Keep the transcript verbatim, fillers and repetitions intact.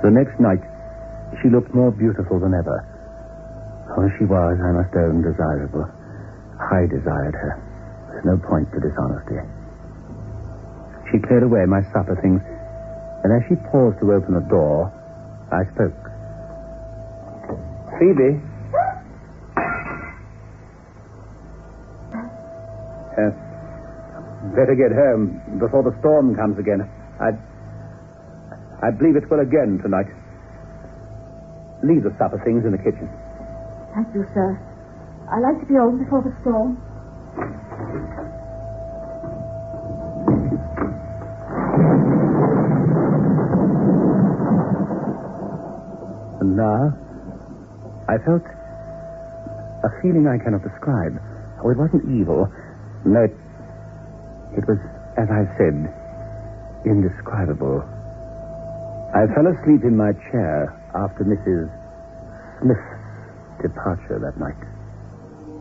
The next night, she looked more beautiful than ever. Oh, she was, I must own, desirable. I desired her. There's no point to dishonesty. She cleared away my supper things, and as she paused to open the door, I spoke. Phoebe? Uh, better get home before the storm comes again. I... I believe it will again tonight. Leave the supper things in the kitchen. Thank you, sir. I like to be home before the storm. And now, I felt a feeling I cannot describe. Oh, it wasn't evil. No, it, it was, as I said, indescribable. I fell asleep in my chair after Missus Smith's departure that night.